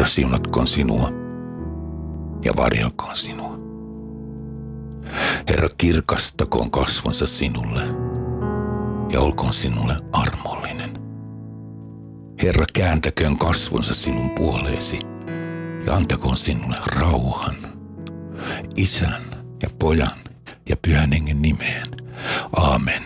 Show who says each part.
Speaker 1: siunatkoon sinua ja varjelkoon sinua. Herra, kirkastakoon kasvonsa sinulle ja olkoon sinulle armollinen. Herra, kääntäköön kasvonsa sinun puoleesi ja antakoon sinulle rauhan. Isän ja Pojan ja Pyhän Hengen nimeen. Aamen.